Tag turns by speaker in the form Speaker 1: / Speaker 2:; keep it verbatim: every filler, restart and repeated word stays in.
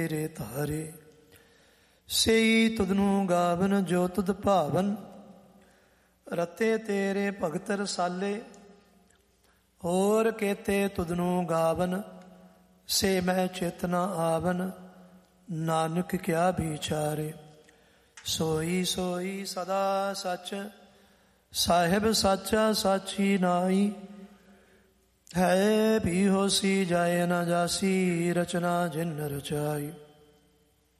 Speaker 1: ਤੇਰੇ ਧਾਰੇ। ਸਈ ਤੁਧਨੂੰ ਗਾਵਨ ਜੋ ਤੁਧ ਭਾਵਨ, ਰਤੇ ਤੇਰੇ ਭਗਤ ਰਸਾਲੇ। ਹੋਰ ਕੇਤੇ ਤੁਧਨੂੰ ਗਾਵਨ, ਸੇ ਮੈਂ ਚੇਤਨਾ ਆਵਨ। ਨਾਨਕ ਕਿਆ ਵਿਚਾਰੇ। ਸੋਈ ਸੋਈ ਸਦਾ ਸੱਚ, ਸਾਹਿਬ ਸਾਚਾ ਸਾਚੀ ਨਾਈ। ਹੈ ਵੀ ਹੋਸੀ ਜਾਏ ਨਾ ਜਾਸੀ, ਰਚਨਾ ਜਿਨ ਰਚਾਈ।